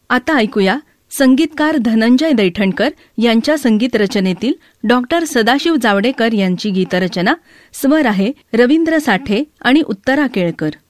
आता ऐकूया संगीतकार धनंजय दैठणकर यांच्या संगीत रचनेतील डॉक्टर सदाशिव जावडेकर यांची गीतरचना. स्वर आहे रवींद्र साठे आणि उत्तरा केळकर.